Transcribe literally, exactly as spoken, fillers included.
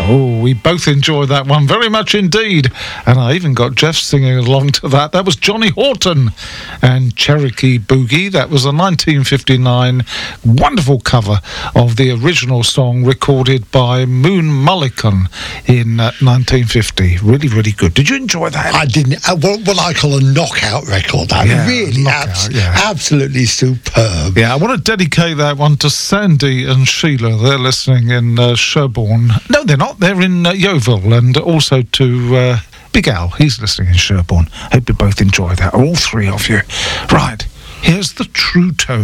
Oh, we both enjoyed that one very much indeed. And I even got Jeff singing along to that. That was Johnny Horton and Cherokee Boogie. That was a nineteen fifty-nine wonderful cover of the original song recorded by Moon Mullican in uh, nineteen fifty. Really, really good. Did you enjoy that? I didn't. Uh, what, what I call a knockout record. That Yeah, really, knockout, abs- yeah. absolutely superb. Yeah, I want to dedicate that one to Sandy and Sheila. They're listening in uh, Sherborne. No, they're not. They're in uh, Yeovil. And also to uh, Big Al. He's listening in Sherborne. Hope you both enjoy that. All three of you. Right. Here's the true tone.